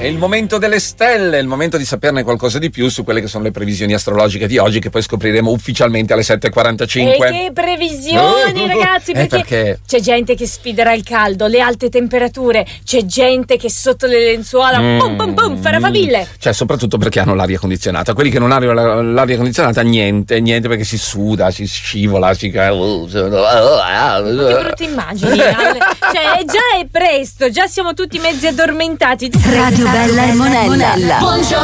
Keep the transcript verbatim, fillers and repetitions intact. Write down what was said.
È il momento delle stelle, è il momento di saperne qualcosa di più su quelle che sono le previsioni astrologiche di oggi, che poi scopriremo ufficialmente alle sette e quarantacinque. E che previsioni, Uh, ragazzi, eh, perché, perché c'è gente che sfiderà il caldo, le alte temperature, c'è gente che sotto le lenzuola Mm. pum pum pum farà faville. Cioè, soprattutto perché hanno l'aria condizionata. Quelli che non hanno la- l'aria condizionata, niente, niente, perché si suda, si scivola, si ca- Che brutte immagini. Ale. Cioè, già è presto, già siamo tutti mezzi addormentati. Radio Bella e Monella. Buongiorno